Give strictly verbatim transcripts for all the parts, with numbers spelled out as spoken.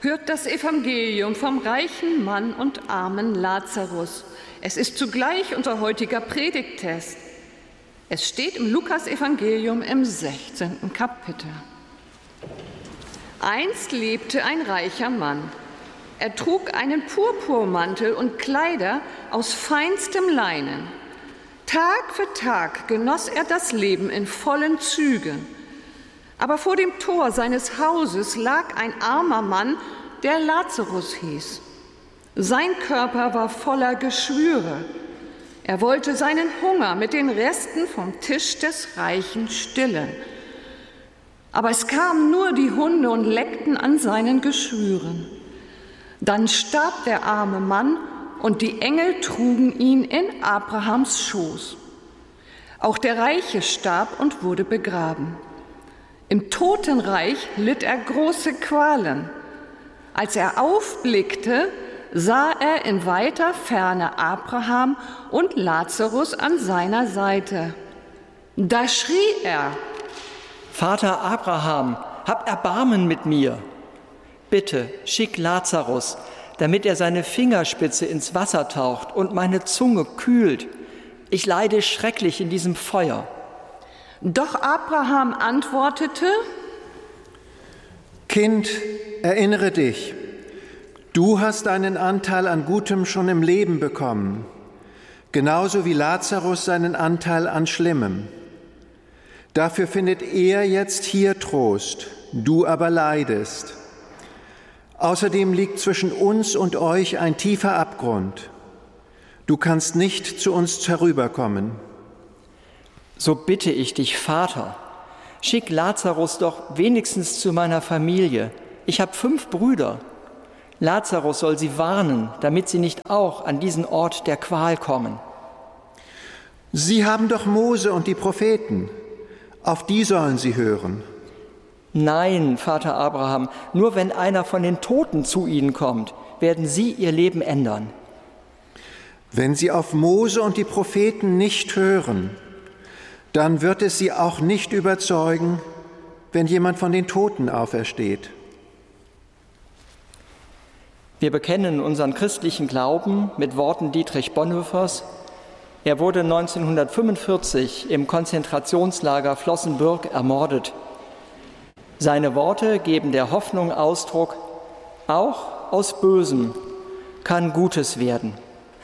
Hört das Evangelium vom reichen Mann und armen Lazarus. Es ist zugleich unser heutiger Predigttext. Es steht im Lukas-Evangelium im sechzehnten Kapitel. Einst lebte ein reicher Mann. Er trug einen Purpurmantel und Kleider aus feinstem Leinen. Tag für Tag genoss er das Leben in vollen Zügen. Aber vor dem Tor seines Hauses lag ein armer Mann, der Lazarus hieß. Sein Körper war voller Geschwüre. Er wollte seinen Hunger mit den Resten vom Tisch des Reichen stillen. Aber es kamen nur die Hunde und leckten an seinen Geschwüren. Dann starb der arme Mann und die Engel trugen ihn in Abrahams Schoß. Auch der Reiche starb und wurde begraben. Im Totenreich litt er große Qualen. Als er aufblickte, sah er in weiter Ferne Abraham und Lazarus an seiner Seite. Da schrie er: Vater Abraham, hab Erbarmen mit mir. Bitte, schick Lazarus, damit er seine Fingerspitze ins Wasser taucht und meine Zunge kühlt. Ich leide schrecklich in diesem Feuer. Doch Abraham antwortete: Kind, erinnere dich, du hast deinen Anteil an Gutem schon im Leben bekommen, genauso wie Lazarus seinen Anteil an Schlimmem. Dafür findet er jetzt hier Trost, du aber leidest. Außerdem liegt zwischen uns und euch ein tiefer Abgrund. Du kannst nicht zu uns herüberkommen. So bitte ich dich, Vater, schick Lazarus doch wenigstens zu meiner Familie. Ich habe fünf Brüder. Lazarus soll sie warnen, damit sie nicht auch an diesen Ort der Qual kommen. Sie haben doch Mose und die Propheten. Auf die sollen sie hören. Nein, Vater Abraham, nur wenn einer von den Toten zu ihnen kommt, werden sie ihr Leben ändern. Wenn sie auf Mose und die Propheten nicht hören, dann wird es sie auch nicht überzeugen, wenn jemand von den Toten aufersteht. Wir bekennen unseren christlichen Glauben mit Worten Dietrich Bonhoeffers. Er wurde neunzehnhundertfünfundvierzig im Konzentrationslager Flossenbürg ermordet. Seine Worte geben der Hoffnung Ausdruck: Auch aus Bösem kann Gutes werden.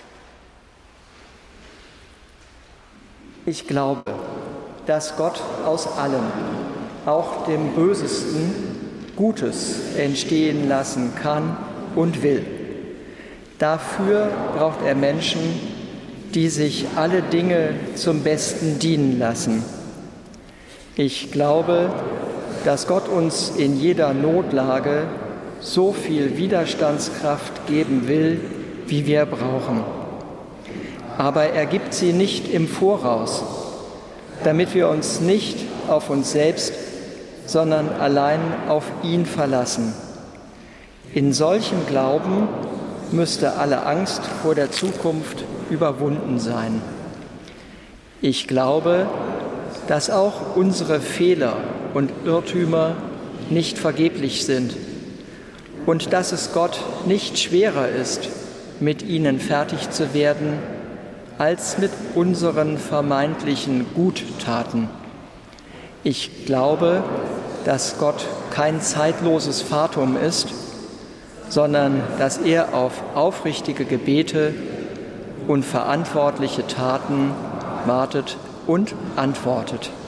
Ich glaube, dass Gott aus allem, auch dem Bösesten, Gutes entstehen lassen kann und will. Dafür braucht er Menschen, die sich alle Dinge zum Besten dienen lassen. Ich glaube, dass Gott uns in jeder Notlage so viel Widerstandskraft geben will, wie wir brauchen. Aber er gibt sie nicht im Voraus, damit wir uns nicht auf uns selbst, sondern allein auf ihn verlassen. In solchem Glauben müsste alle Angst vor der Zukunft überwunden sein. Ich glaube, dass auch unsere Fehler und Irrtümer nicht vergeblich sind und dass es Gott nicht schwerer ist, mit ihnen fertig zu werden, als mit unseren vermeintlichen Guttaten. Ich glaube, dass Gott kein zeitloses Fatum ist, sondern dass er auf aufrichtige Gebete und verantwortliche Taten wartet und antwortet.